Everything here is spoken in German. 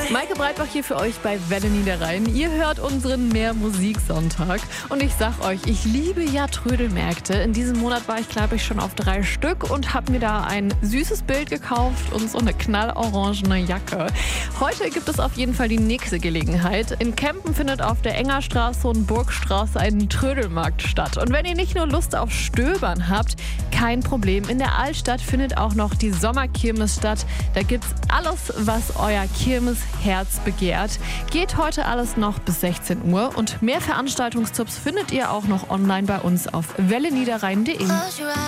Maike Breitbach hier für euch bei Welle Niederrhein. Ihr hört unseren Mehr-Musik-Sonntag. Und ich sag euch, ich liebe ja Trödelmärkte. In diesem Monat war ich, glaube ich, schon auf 3 Stück und habe mir da ein süßes Bild gekauft und so eine knallorangene Jacke. Heute gibt es auf jeden Fall die nächste Gelegenheit. In Kempen findet auf der Engerstraße und Burgstraße ein Trödelmarkt statt. Und wenn ihr nicht nur Lust auf Stöbern habt, kein Problem. In der Altstadt findet auch noch die Sommerkirmes statt. Da gibt's alles, was euer Kirmesherz begehrt. Geht heute alles noch bis 16 Uhr und mehr Veranstaltungstipps findet ihr auch noch online bei uns auf welleniederrhein.de.